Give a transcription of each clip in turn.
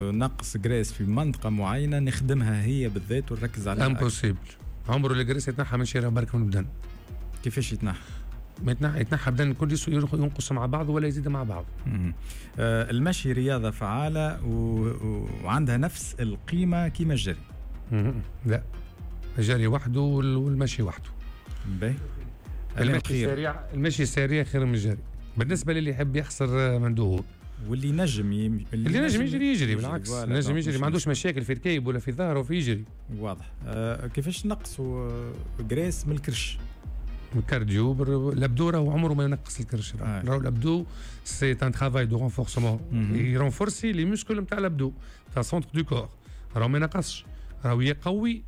نقص جريس في منطقة معينة نخدمها هي بالذات ونركز عليها. امبوسيبل. عمره الجريس يتنحى من شيرة برك من البدن. كيفاش يتنحى؟ ما يتنحى بدن كل ينقص مع بعض ولا يزيد مع بعض. المشي رياضة فعالة وعندها نفس القيمة كيما الجري؟ لا، الجري وحده والمشي وحده. باهي. المشي السريع خير من الجري بالنسبة للي يحب يخسر من دهون. واللي نجم اللي نجم يجري بالعكس، نجم يجري ما عندوش مشاكل في ركايب ولا في ظهره وفي يجري. واضح. كيفاش نقصوا جريس من الكرش؟ من الكارديو. الابدو راهو عمره ما ينقص الكرش. راهو الابدو سي ان ترافاي دو رونفورسمون يرونفورسي لي موسكول نتاع الابدو تاع سونتر دو كور. راهو ما ينقصش، راهو يقوي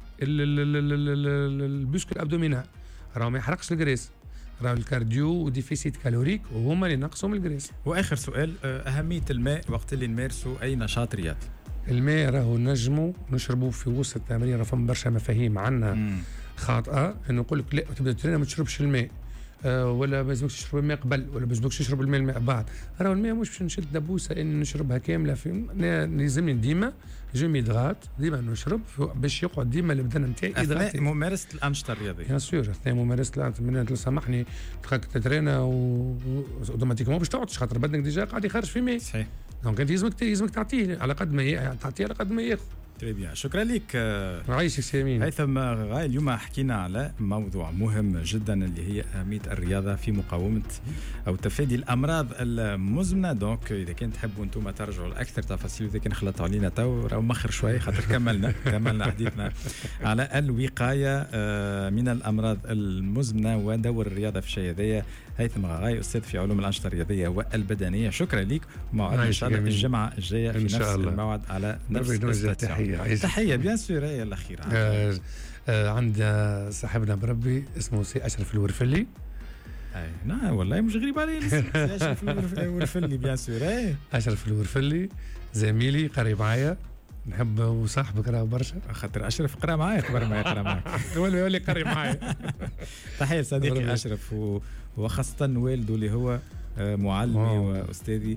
البوسكول ابدومينال، راهو ما يحرقش الجريس. راهو الكارديو وديفيسيت كالوريك وهما اللي نقصوا من الجريس. واخر سؤال، اهميه الماء وقت اللي نمارسوا اي نشاط رياضي؟ الماء راهو نجموا نشربوه في وسط التمرين. راه فما برشا مفاهيم عندنا خاطئه، انه نقول لك لا تبدا تترينا ما تشربش الماء، ولا ما لازمكش تشرب الماء قبل، ولا ما لازمكش تشرب الماء بعد. راهو الماء مش باش نشد دبوسه ان نشربها كامله. في لازمني ديما جوميدغات ديما نشرب باش يقعد ديما البدن نتاعي اثناء ممارسه الانشطه الرياضيه. بيان سور اثناء ممارسه الانشطه. سامحني تخاك تترينا اوتوماتيكمون باش تقعدش، خاطر بدنك ديجا قاعد يخرج في ماء. صحيح. دونك انت لازمك تعطيه على قد ما تعطيه على قد ما ياخذ. تري بيان. شكرا لك. عايشك سامين. هيثم غاي. اليوم حكينا على موضوع مهم جدا اللي هي أهمية الرياضة في مقاومة أو تفادي الأمراض المزمنة. دونك إذا كنت تحبوا أنتم ترجعوا لأكثر تفاصيل، إذا كان خلطوا علينا تو راهو مخر شوي خاطر كملنا حديثنا على الوقاية من الأمراض المزمنة ودور الرياضة في الشيء هذايا. هيثم غاي أستاذ في علوم الأنشطة الرياضية والبدنية. شكرا لك. موعدنا إن شاء الله الجمعة الجاية في نفس الموعد على نفس الستاسيون. تحية بيان سور. هي الأخيرة عند صاحبنا بربي اسمه سي أشرف الورفلي. نعم والله مش غريب علي أشرف الورفلي. بيان سور. أشرف الورفلي زميلي قريب معايا، نحب وصاحبك راه برشا، خاطر أشرف قرا معايا قبل ما يقرا معاك. يولي قريب معايا. تحية صديقي أشرف، وخاصة والده اللي هو معلمي وأستاذي.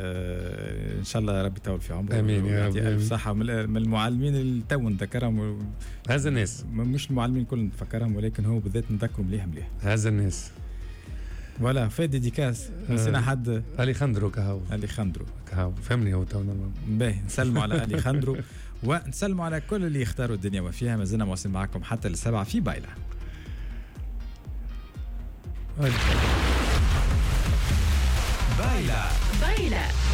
ان شاء الله ربي يطول في عمره. امين يا رب. الف صحه. من المعلمين اللي تو نذكرهم، هذا الناس مش المعلمين كل نفكرهم، ولكن هو بالذات نذكره مليح. هذا الناس ولا في ديديكاس نسينا حد. اليخاندرو كهو فهمني هو تو. باهي نسلموا على اليخاندرو ونسلموا على كل اللي يختاروا الدنيا وفيها. ما زلنا مواصلين معكم حتى ل7 في بايلة. بايلة